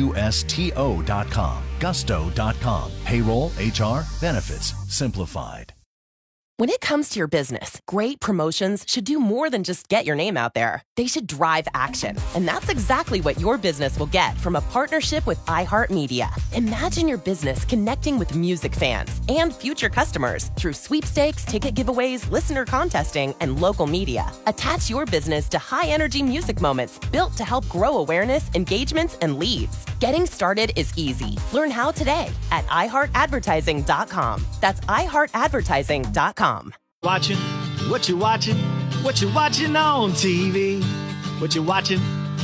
GUSTO.com. Gusto.com. Payroll, HR, benefits, simplified. When it comes to your business, great promotions should do more than just get your name out there. They should drive action. And that's exactly what your business will get from a partnership with iHeartMedia. Imagine your business connecting with music fans and future customers through sweepstakes, ticket giveaways, listener contesting, and local media. Attach your business to high-energy music moments built to help grow awareness, engagements, and leads. Getting started is easy. Learn how today at iHeartAdvertising.com. That's iHeartAdvertising.com. Watching, what you watching on TV? What you watching?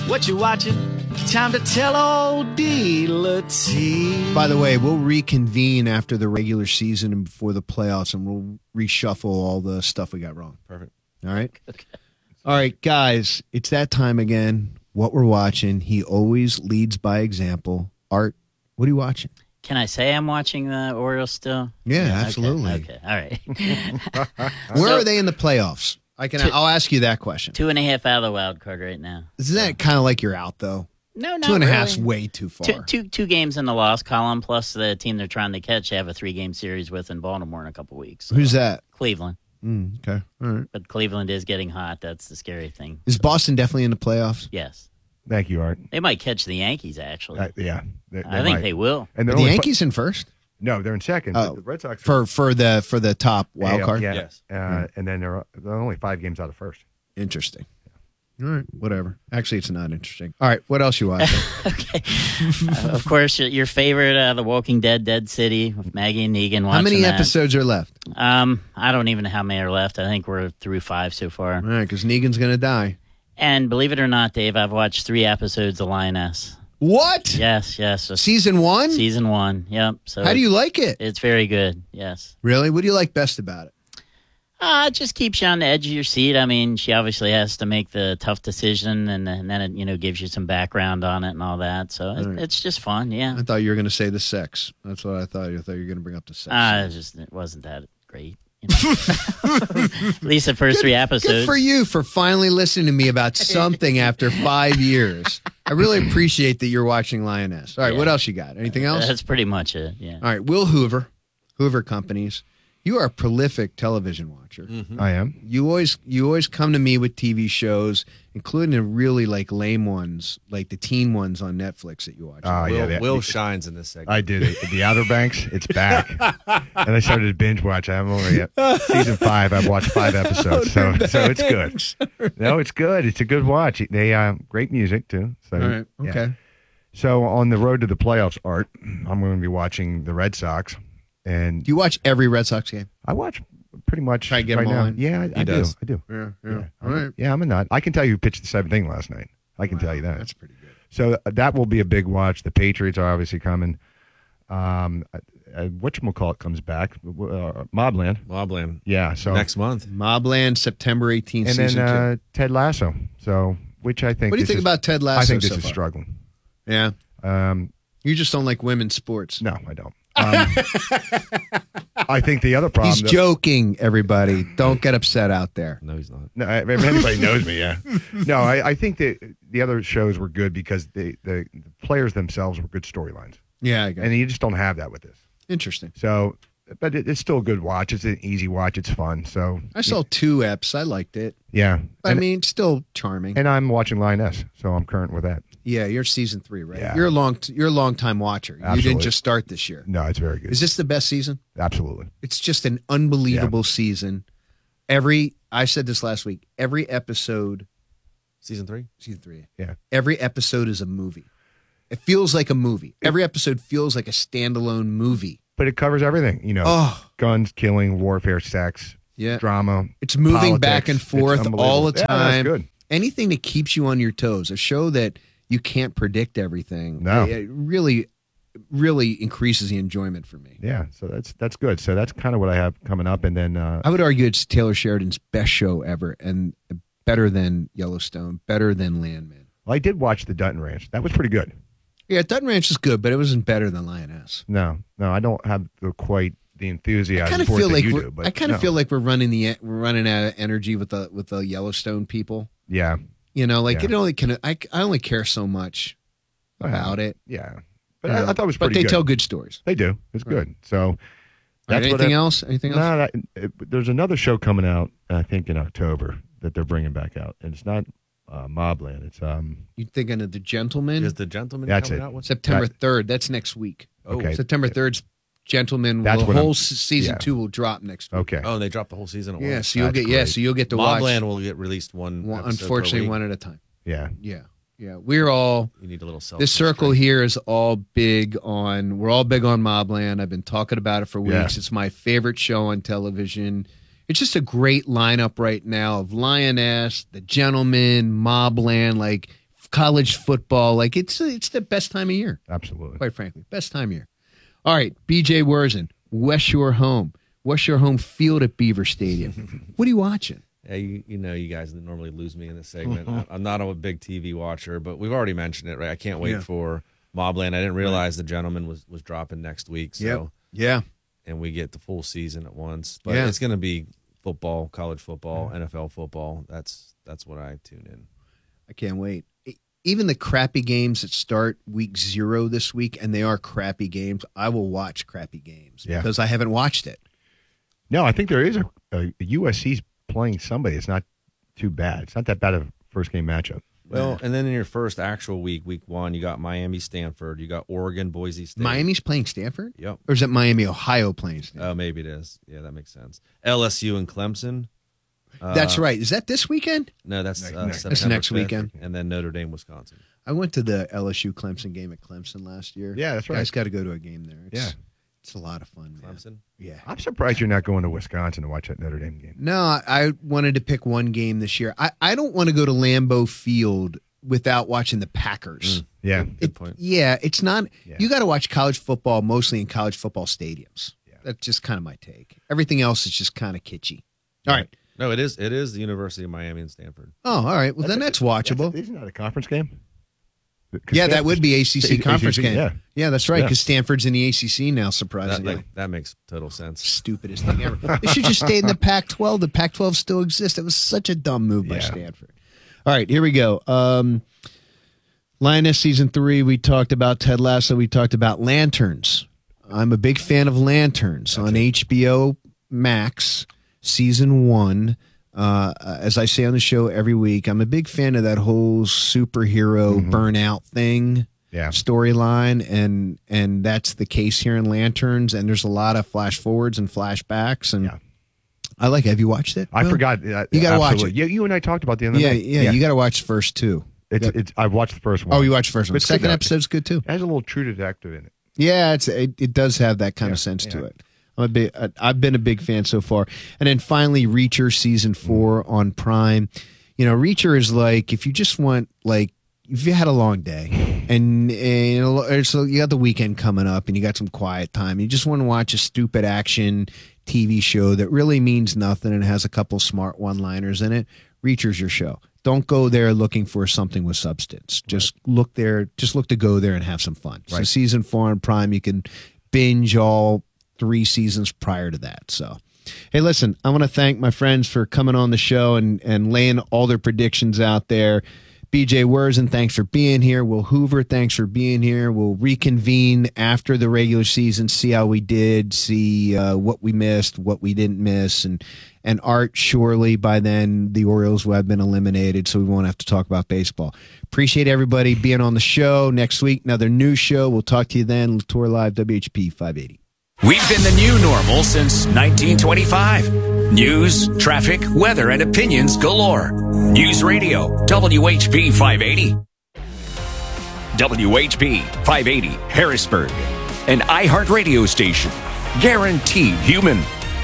Time to tell old dealer T. By the way, we'll reconvene after the regular season and before the playoffs, and we'll reshuffle all the stuff we got wrong. Perfect. All right? Okay. All right, guys, it's that time again. What we're watching, he always leads by example. Art, what are you watching? Can I say I'm watching the Orioles still? Yeah, absolutely. Okay. All right. Where are they in the playoffs? I'll ask you that question. 2.5 out of the wild card right now. Isn't that kind of like you're out, though? No, not 2.5's really. way too far. Two games in the loss column, plus the team they're trying to catch. They have a 3-game series with in Baltimore in a couple weeks. So. Who's that? Cleveland. Okay. All right. But Cleveland is getting hot. That's the scary thing. Is Boston definitely in the playoffs? Yes. Thank you, Art. They might catch the Yankees, actually. Yeah. I think they will. And Are the Yankees in first? No, they're in second. Oh, the Red Sox for the top wild card? Yeah. Yes. And then they're only 5 games out of first. Interesting. All right, whatever. Actually, it's not interesting. All right, what else you watching? Okay. Of course, your favorite, The Walking Dead, Dead City, with Maggie and Negan. How many episodes are left? I don't even know how many are left. I think we're through 5 so far. All right, because Negan's going to die. And believe it or not, Dave, I've watched 3 episodes of Lioness. What? Yes. Season 1? Season 1, yep. So how do you like it? It's very good, yes. Really? What do you like best about it? It just keeps you on the edge of your seat. I mean, she obviously has to make the tough decision, and then it gives you some background on it and all that. So it's just fun, yeah. I thought you were going to say the sex. That's what I thought. I thought you were going to bring up the sex. It wasn't that great. At least the first 3 episodes. Good for you for finally listening to me about something after 5 years. I really appreciate that you're watching Lioness. All right, what else you got? Anything else? That's pretty much it, yeah. All right, Will Hoover Companies. You are a prolific television watcher. Mm-hmm. I am. You always come to me with TV shows, including the really lame ones, like the teen ones on Netflix that you watch. Will shines in this segment. I did it. The Outer Banks, it's back. And I started to binge watch. I'm only at season 5. I've watched 5 episomes, so it's good. No, it's good. It's a good watch. They great music too. So, all right. Okay. Yeah. So on the road to the playoffs, Art, I'm going to be watching the Red Sox. And do you watch every Red Sox game? I watch pretty much. Try to get right them all now. in? Yeah, I do. I do. Yeah. All right. Yeah, I'm a nut. I can tell you who pitched the 7th inning last night. I can tell you that. That's pretty good. So that will be a big watch. The Patriots are obviously coming. Whatchamacallit comes back. Mobland. Yeah. So next month. Mobland, September 18th. And season then 2. Ted Lasso. So which I think. What do you think about Ted Lasso? I think this so is far? struggling. Yeah. You just don't like women's sports. No, I don't. I think the other problem. He's joking, everybody. Don't get upset out there. No, he's not. No, if anybody knows me, yeah. No, I think that the other shows were good because the players themselves were good storylines. Yeah, I guess. And you just don't have that with this. Interesting. So, but it's still a good watch. It's an easy watch. It's fun. So I saw 2 eps. I liked it. Yeah. I mean, still charming. And I'm watching Lioness, so I'm current with that. Yeah, you're season 3, right? Yeah. You're a long time watcher. You Absolutely. didn't just start this year. No, it's very good. Is this the best season? Absolutely. It's just an unbelievable season. I said this last week. Every episode, Season 3? season 3. Yeah. Every episode is a movie. It feels like a movie. Every episode feels like a standalone movie. But it covers everything, guns, killing, warfare, sex, drama. It's moving politics. back and forth It's all the unbelievable. time. Yeah, that's good. Anything that keeps you on your toes. A show that you can't predict everything. No. It really, really increases the enjoyment for me. Yeah, so that's good. So that's kind of what I have coming up. And then I would argue it's Taylor Sheridan's best show ever, and better than Yellowstone, better than Landman. well, I did watch the Dutton Ranch. That was pretty good. Yeah, Dutton Ranch is good, but it wasn't better than Lioness. No, I don't have quite the enthusiasm I kind of for it feel that like you do. But I kind of feel like we're running out of energy with the Yellowstone people. yeah, It only I only care so much about it. Yeah, but I thought it was pretty But they good. tell good stories. They do. It's good. So Right, that's what anything else? Anything else? No, there's another show coming out. I think in October that they're bringing back out, and it's not Mobland. It's You thinking of The Gentleman? Is The Gentleman That's coming it. out? What's September 3rd. That's next week. Okay. September 3rd's Gentleman. That's The what whole I'm- season yeah. 2 will drop next week. Okay. Oh, and they dropped the whole season at Yeah, once. so you'll That's get great. so you'll get to watch. Mobland will get released one episode per Unfortunately, week. one at a time. Yeah. Yeah. We're all. You need a little self. This circle here is all big on. We're all big on Mobland. I've been talking about it for weeks. Yeah. It's my favorite show on television. It's just a great lineup right now of Lioness, The Gentleman, Mobland, like college football. Like it's the best time of year. Absolutely. Quite frankly, best time of year. All right, BJ Werzen, West Shore Home. West Shore Home Field at Beaver Stadium. What are you watching? Yeah, you guys normally lose me in this segment. I'm not a big TV watcher, but we've already mentioned it, right? I can't wait for Mobland. I didn't realize The Gentleman was dropping next week. So Yeah. and we get the full season at once. But Yeah. it's going to be football, college football, NFL football. That's what I tune in. I can't wait. Even the crappy games that start week 0 this week, and they are crappy games, I will watch crappy games because I haven't watched it. No, I think there is a USC's playing somebody. It's not too bad. It's not that bad of a first game matchup. Well, and then in your first actual week 1, you got Miami, Stanford. You got Oregon, Boise State. Miami's playing Stanford? Yep. Or is it Miami, Ohio playing Stanford? Oh, maybe it is. Yeah, that makes sense. LSU and Clemson. That's right. Is that this weekend? No, that's That's September next 5th, weekend. And then Notre Dame, Wisconsin. I went to the LSU Clemson game at Clemson last year. Yeah, that's right. Guys got to go to a game there. It's a lot of fun, man. Clemson? Yeah. I'm surprised you're not going to Wisconsin to watch that Notre Dame game. No, I wanted to pick one game this year. I don't want to go to Lambeau Field without watching the Packers. Yeah. Good point. Yeah, it's not. You got to watch college football mostly in college football stadiums. That's just kind of my take. Everything else is just kind of kitschy. All right. No, it is the University of Miami and Stanford. Oh, all right. Well, then that's watchable. Isn't that a conference game? Yeah, that would be ACC conference game. Yeah, that's right, Yeah. because Stanford's in the ACC now, surprisingly. That makes total sense. Stupidest thing ever. They should just stay in the Pac-12. The Pac-12 still exists. It was such a dumb move by Stanford. All right, here we go. Lioness Season 3, we talked about Ted Lasso. We talked about Lanterns. I'm a big fan of Lanterns on HBO Max, Season 1. As I say on the show every week, I'm a big fan of that whole superhero burnout thing. Storyline, and that's the case here in Lanterns, and there's a lot of flash forwards and flashbacks, and I like it. Have you watched it? I Will? forgot. You got to watch it. Yeah, you and I talked about the other Yeah, night. yeah, you got to watch the first 2. It's. I've watched the first one. Oh, you watched the first one. But it's Second good, though. episode's good too. It has a little True Detective in it. Yeah, it does have that kind of sense to it. I've been a big fan so far, and then finally Reacher Season 4 on Prime. You know, Reacher is like if you just want if you had a long day and so you got the weekend coming up and you got some quiet time, you just want to watch a stupid action TV show that really means nothing and has a couple smart one-liners in it. Reacher's your show. Don't go there looking for something with substance. Just look there. Just look to go there and have some fun. So Season 4 on Prime, you can binge all 3 seasons prior to that. So, hey, listen, I want to thank my friends for coming on the show and laying all their predictions out there. BJ Wurzen, thanks for being here. Will Hoover, thanks for being here. We'll reconvene after the regular season, see how we did, see what we missed, what we didn't miss. And Art, surely by then the Orioles will have been eliminated, so we won't have to talk about baseball. Appreciate everybody being on the show. Next week, another new show. We'll talk to you then. Latour Live, WHP 580. We've been the new normal since 1925. News, traffic, weather, and opinions galore. News Radio, WHP 580. WHP 580, Harrisburg. An iHeart radio station. Guaranteed human.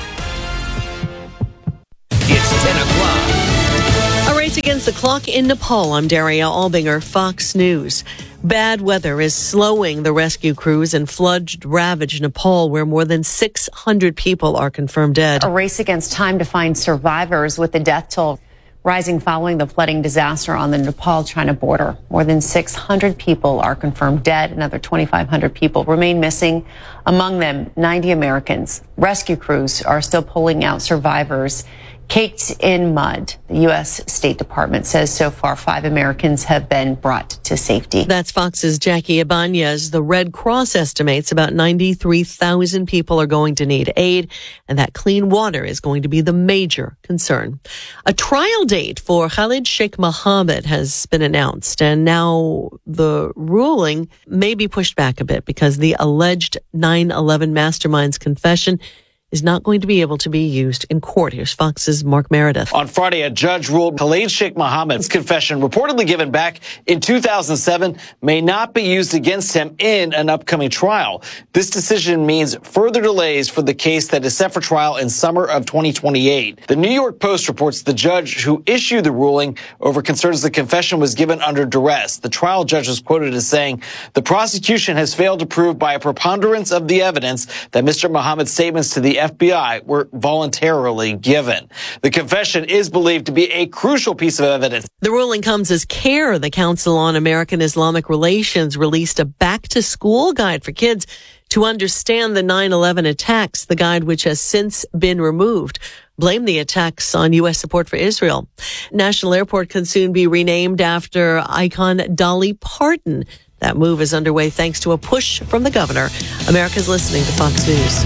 It's 10 o'clock. A race against the clock in Nepal. I'm Daria Albinger, Fox News. Bad weather is slowing the rescue crews in flood-ravaged Nepal, where more than 600 people are confirmed dead. A race against time to find survivors, with the death toll rising following the flooding disaster on the Nepal-China border. More than 600 people are confirmed dead. Another 2,500 people remain missing, among them 90 Americans. Rescue crews are still pulling out survivors caked in mud. The U.S. State Department says so far 5 Americans have been brought to safety. That's Fox's Jackie Ibanez. The Red Cross estimates about 93,000 people are going to need aid, and that clean water is going to be the major concern. A trial date for Khalid Sheikh Mohammed has been announced, and now the ruling may be pushed back a bit because the alleged 9/11 mastermind's confession is not going to be able to be used in court. Here's Fox's Mark Meredith. On Friday, a judge ruled Khalid Sheikh Mohammed's confession, reportedly given back in 2007, may not be used against him in an upcoming trial. This decision means further delays for the case that is set for trial in summer of 2028. The New York Post reports the judge who issued the ruling over concerns the confession was given under duress. The trial judge was quoted as saying, "The prosecution has failed to prove by a preponderance of the evidence that Mr. Mohammed's statements to the FBI were voluntarily given." The confession is believed to be a crucial piece of evidence. The ruling comes as CARE, the Council on American Islamic Relations, released a back-to-school guide for kids to understand the 9/11 attacks, the guide which has since been removed. Blame the attacks on U.S. support for Israel. National Airport can soon be renamed after icon Dolly Parton. That move is underway thanks to a push from the governor. America's listening to Fox News.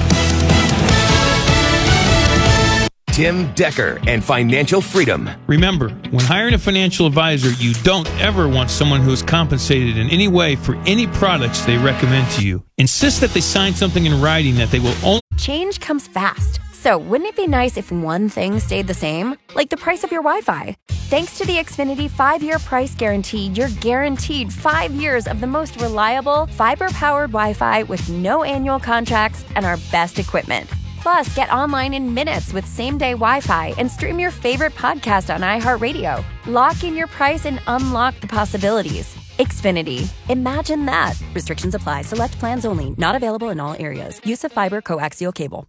Tim Decker and Financial Freedom. Remember, when hiring a financial advisor, you don't ever want someone who is compensated in any way for any products they recommend to you. Insist that they sign something in writing that they will only... Change comes fast. So wouldn't it be nice if one thing stayed the same? Like the price of your Wi-Fi. Thanks to the Xfinity 5-year price guarantee, you're guaranteed 5 years of the most reliable, fiber-powered Wi-Fi with no annual contracts and our best equipment. Plus, get online in minutes with same-day Wi-Fi and stream your favorite podcast on iHeartRadio. Lock in your price and unlock the possibilities. Xfinity. Imagine that. Restrictions apply. Select plans only. Not available in all areas. Use of fiber coaxial cable.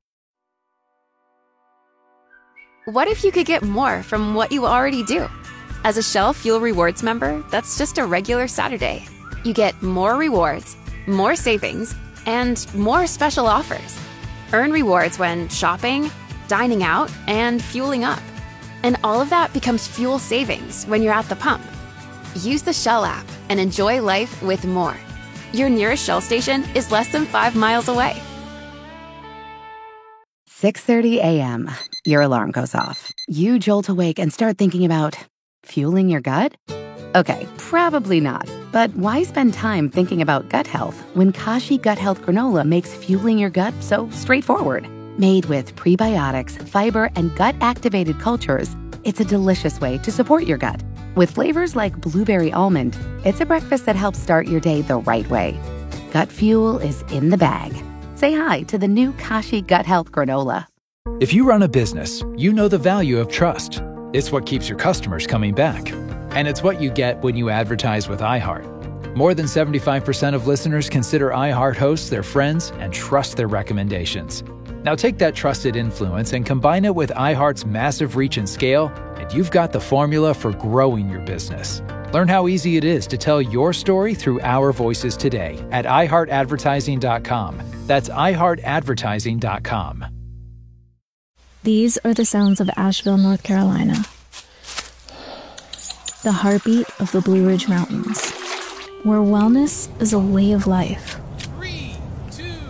What if you could get more from what you already do? As a Shell Fuel Rewards member, that's just a regular Saturday. You get more rewards, more savings, and more special offers. Earn rewards when shopping, dining out, and fueling up. And all of that becomes fuel savings when you're at the pump. Use the Shell app and enjoy life with more. Your nearest Shell station is less than 5 miles away. 6:30 a.m. Your alarm goes off. You jolt awake and start thinking about fueling your gut? Okay, probably not. But why spend time thinking about gut health when Kashi Gut Health Granola makes fueling your gut so straightforward? Made with prebiotics, fiber, and gut-activated cultures, it's a delicious way to support your gut. With flavors like blueberry almond, it's a breakfast that helps start your day the right way. Gut fuel is in the bag. Say hi to the new Kashi Gut Health Granola. If you run a business, you know the value of trust. It's what keeps your customers coming back. And it's what you get when you advertise with iHeart. More than 75% of listeners consider iHeart hosts their friends and trust their recommendations. Now take that trusted influence and combine it with iHeart's massive reach and scale, and you've got the formula for growing your business. Learn how easy it is to tell your story through our voices today at iHeartAdvertising.com. That's iHeartAdvertising.com. These are the sounds of Asheville, North Carolina. the heartbeat of the Blue Ridge Mountains, where wellness is a way of life. 3, 2, 1.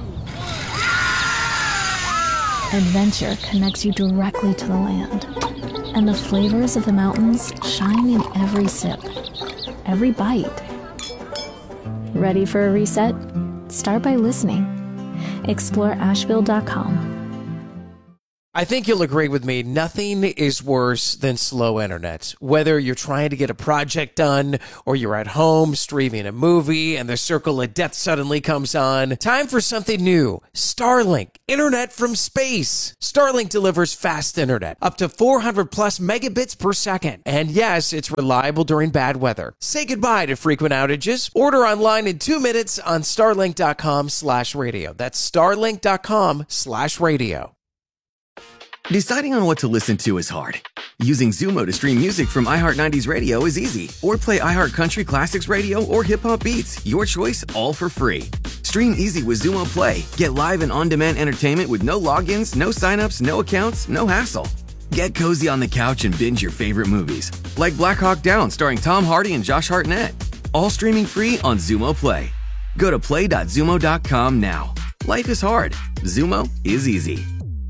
Adventure connects you directly to the land, and the flavors of the mountains shine in every sip, every bite. Ready for a reset? Start by listening. Explore Asheville.com. I think you'll agree with me, nothing is worse than slow internet. Whether you're trying to get a project done or you're at home streaming a movie and the circle of death suddenly comes on, time for something new. Starlink, internet from space. Starlink delivers fast internet, up to 400 plus megabits per second. And yes, it's reliable during bad weather. Say goodbye to frequent outages. Order online in 2 minutes on starlink.com/radio. That's starlink.com/radio. Deciding on what to listen to is hard. Using Zumo to stream music from iHeart 90s Radio is easy. Or play iHeart Country Classics Radio or Hip Hop Beats. Your choice, all for free. Stream easy with Zumo Play. Get live and on-demand entertainment with no logins, no signups, no accounts, no hassle. Get cozy on the couch and binge your favorite movies. Like Black Hawk Down starring Tom Hardy and Josh Hartnett. All streaming free on Zumo Play. Go to play.zumo.com now. Life is hard. Zumo is easy.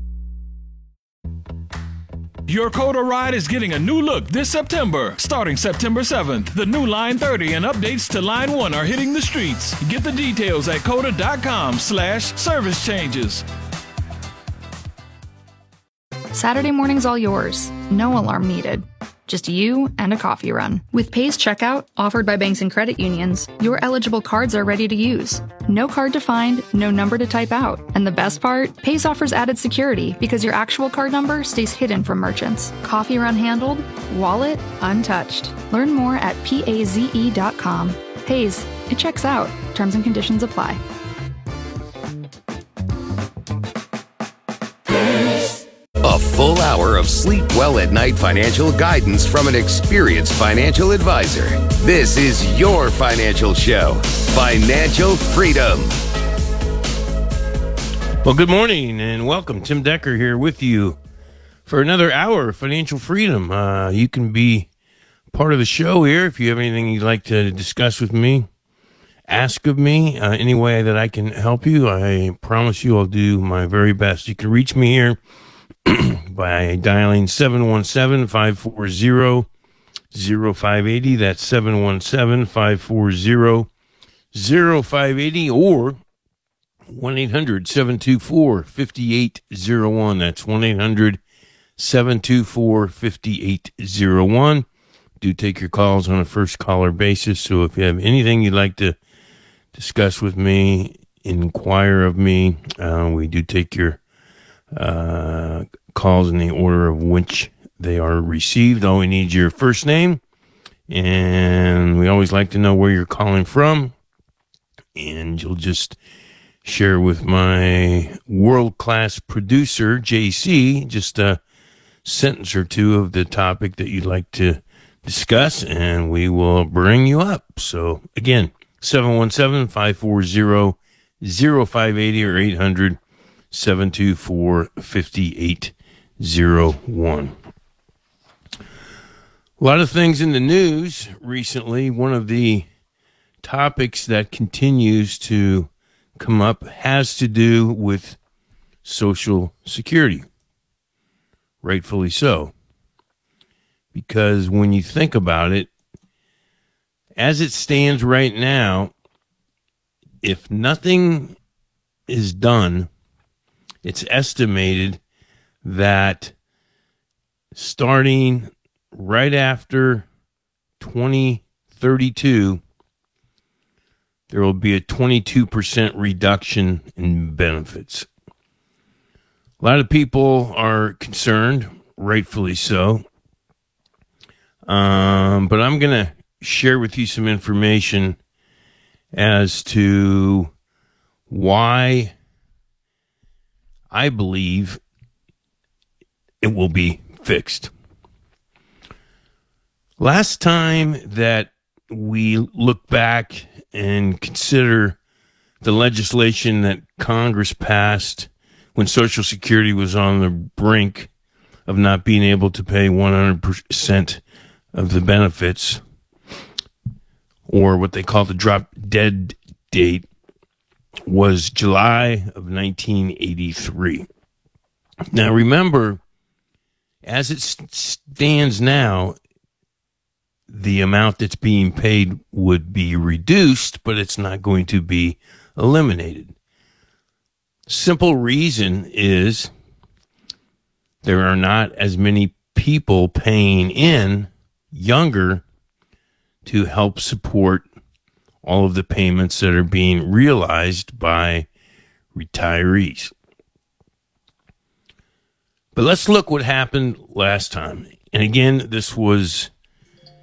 Your Coda ride is getting a new look this September. Starting September 7th, the new Line 30 and updates to Line 1 are hitting the streets. Get the details at coda.com/service changes. Saturday morning's all yours. No alarm needed. Just you and a coffee run. With Pay's checkout, offered by banks and credit unions, your eligible cards are ready to use. No card to find, no number to type out. And the best part? Pay's offers added security because your actual card number stays hidden from merchants. Coffee run handled, wallet untouched. Learn more at paze.com. Pay's, it checks out. Terms and conditions apply. A full hour of sleep well at night financial guidance from an experienced financial advisor. This is your financial show, Financial Freedom. Well, good morning and welcome. Tim Decker here with you for another hour of Financial Freedom. You can be part of the show here if you have anything you'd like to discuss with me, ask of me, any way that I can help you. I promise you I'll do my very best. You can reach me here by dialing 717-540-0580. That's 717-540-0580 or 1-800-724-5801. That's 1-800-724-5801. Do take your calls on a first caller basis. So if you have anything you'd like to discuss with me, inquire of me, we do take your calls in the order of which they are received. All we need is your first name, and we always like to know where you're calling from, and you'll just share with my world-class producer, JC, just a sentence or two of the topic that you'd like to discuss, and we will bring you up. So, again, 717-540-0580 or 800-724-5801. A lot of things in the news recently. One of the topics that continues to come up has to do with Social Security. Rightfully so. Because when you think about it, as it stands right now, if nothing is done, it's estimated that starting right after 2032, there will be a 22% reduction in benefits. A lot of people are concerned, rightfully so. But I'm going to share with you some information as to why I believe it will be fixed. Last time that we look back and consider the legislation that Congress passed when Social Security was on the brink of not being able to pay 100% of the benefits, or what they call the drop dead date, was July of 1983. Now, remember, as it stands now, the amount that's being paid would be reduced, but it's not going to be eliminated. Simple reason is there are not as many people paying in younger to help support all of the payments that are being realized by retirees. But let's look what happened last time. And again, this was